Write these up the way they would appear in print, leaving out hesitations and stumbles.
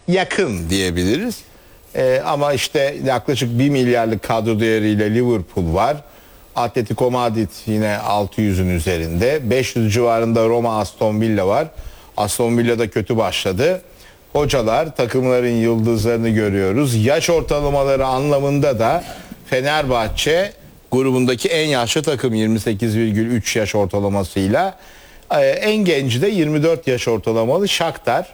yakın diyebiliriz. Ama işte yaklaşık 1 milyarlık kadro değeriyle Liverpool var. Atletico Madrid yine 600'ün üzerinde. 500 civarında Roma, Aston Villa var. Aston Villa da kötü başladı. Hocalar, takımların yıldızlarını görüyoruz. Yaş ortalamaları anlamında da Fenerbahçe grubundaki en yaşlı takım 28,3 yaş ortalamasıyla. En genci de 24 yaş ortalamalı Shakhtar.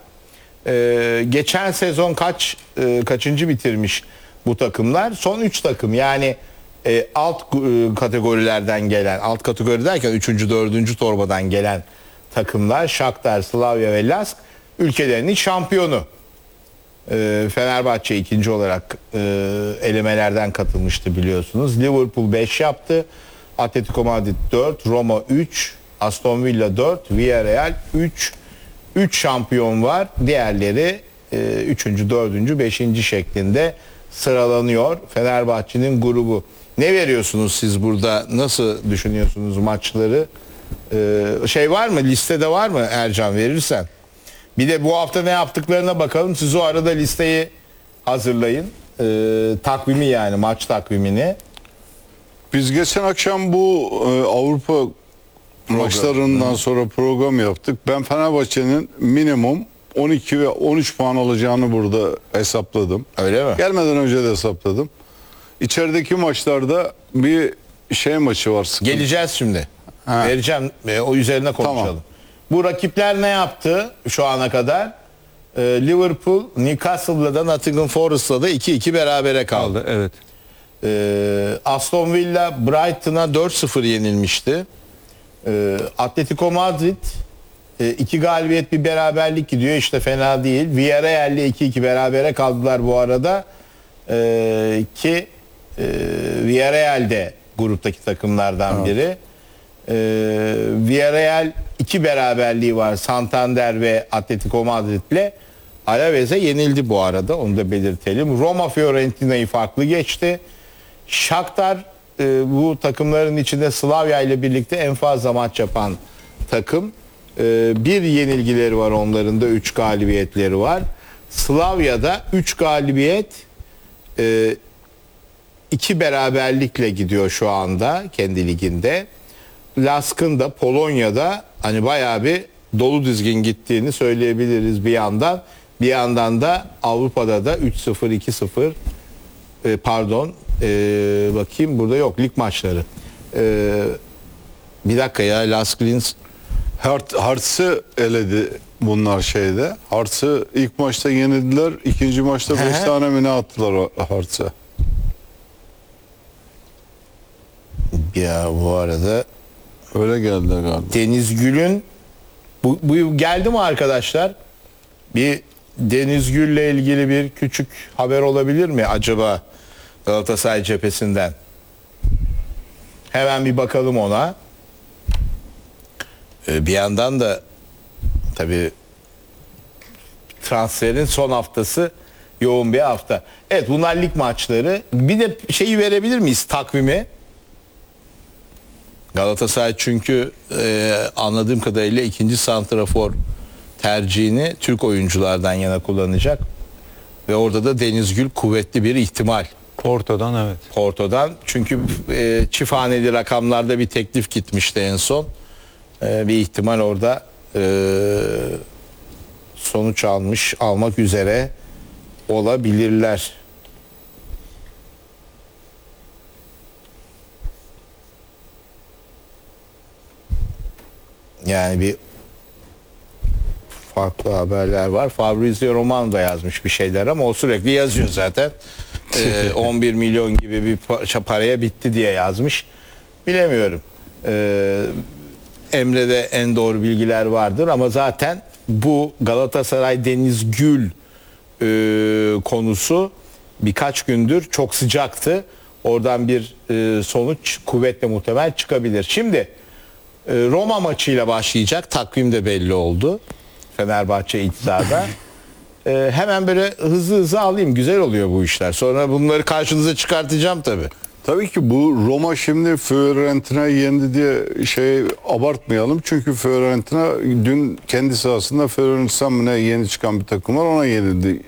Geçen sezon kaçıncı bitirmiş bu takımlar? Son 3 takım, yani alt kategorilerden gelen, alt kategori derken 3. 4. torbadan gelen takımlar Shakhtar, Slavia ve Lask ülkelerinin şampiyonu. Fenerbahçe ikinci olarak elemelerden katılmıştı biliyorsunuz. Liverpool 5 yaptı. Atletico Madrid 4, Roma 3, Aston Villa 4, Villarreal 3. 3 şampiyon var. Diğerleri 3. 4. 5. şeklinde sıralanıyor Fenerbahçe'nin grubu. Ne veriyorsunuz siz burada? Nasıl düşünüyorsunuz maçları? Şey var mı? Listede var mı Ercan, verirsen? Bir de bu hafta ne yaptıklarına bakalım. Siz o arada listeyi hazırlayın. Takvimi, yani maç takvimini. Biz geçen akşam bu Avrupa maçlarından sonra program yaptık. Ben Fenerbahçe'nin minimum 12 ve 13 puan alacağını burada hesapladım. Öyle mi? Gelmeden önce de hesapladım. İçerideki maçlarda bir şey maçı var. Sıkıntı. Geleceğiz şimdi. Vereceğim. O üzerine konuşalım. Tamam. Bu rakipler ne yaptı şu ana kadar? Liverpool, Newcastle'la da Nottingham Forest'la da 2-2 berabere kaldı. Evet. Aston Villa Brighton'a 4-0 yenilmişti. Atletico Madrid 2 galibiyet bir beraberlik gidiyor, işte fena değil. Villarreal'le 2-2 berabere kaldılar bu arada. Ki Villarreal de gruptaki takımlardan biri. Villarreal 2 beraberliği var Santander ve Atletico Madrid'le. Alaves'e yenildi bu arada, onu da belirtelim. Roma Fiorentina'yı farklı geçti. Shakhtar bu takımların içinde Slavia ile birlikte en fazla maç yapan takım. Bir yenilgileri var onların da, 3 galibiyetleri var. Slavia'da 3 galibiyet 2 beraberlikle gidiyor şu anda kendi liginde. Lask'ın da Polonya'da hani bayağı bir dolu dizgin gittiğini söyleyebiliriz bir yandan. Bir yandan da Avrupa'da da 3-0, 2-0 pardon bakayım, burada yok lig maçları. Bir dakika ya, Lask Linz Harts'ı eledi bunlar şeyde. Harts'ı ilk maçta yenildiler. İkinci maçta 5 tane mi ne attılar Harts'a? Ya bu arada Öyle geldiler galiba. Deniz Gül'ün bu geldi mi arkadaşlar? Bir Deniz Gül'le ilgili bir küçük haber olabilir mi acaba Galatasaray cephesinden? Hemen bir bakalım ona. Bir yandan da tabii transferin son haftası yoğun bir hafta. Evet, bunlar lig maçları. Bir de şeyi verebilir miyiz, takvimi? Galatasaray çünkü anladığım kadarıyla ikinci santrafor tercihini Türk oyunculardan yana kullanacak. Ve orada da Deniz Gül kuvvetli bir ihtimal. Porto'dan, evet. Porto'dan. Çünkü çift haneli rakamlarda bir teklif gitmişti en son. Bir ihtimal orada sonuç almak üzere olabilirler. Yani bir farklı haberler var. Fabrizio Romano da yazmış bir şeyler ama o sürekli yazıyor zaten. 11 milyon gibi bir paraya bitti diye yazmış. Bilemiyorum. Emre'de en doğru bilgiler vardır ama zaten bu Galatasaray Deniz Gül konusu birkaç gündür çok sıcaktı. Oradan bir sonuç kuvvetle muhtemel çıkabilir. Şimdi Roma maçıyla başlayacak. Takvim de belli oldu. Fenerbahçe İttihat'da. Hemen böyle hızlı alayım. Güzel oluyor bu işler. Sonra bunları karşınıza çıkartacağım tabii. Tabii ki bu Roma şimdi Fiorentina'yı yendi diye abartmayalım. Çünkü Fiorentina dün kendi sahasında Fiorentina yeni çıkan bir takım var, ona yenildi.